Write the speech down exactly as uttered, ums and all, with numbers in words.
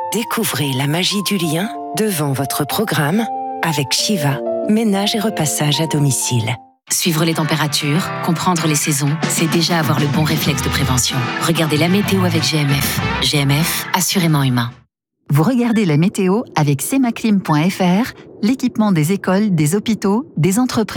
Découvrez la magie du lien devant votre programme avec Shiva, ménage et repassage à domicile. Suivre les températures, comprendre les saisons, c'est déjà avoir le bon réflexe de prévention. Regardez la météo avec G M F. G M F, assurément humain. Vous regardez la météo avec semaclim point f r, l'équipement des écoles, des hôpitaux, des entreprises.